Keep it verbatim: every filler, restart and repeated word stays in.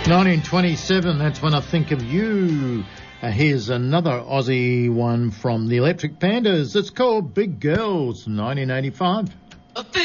nineteen twenty-seven, that's when I think of you. Uh, here's another Aussie one from the Electric Pandas. It's called Big Girls, nineteen eighty-five. A big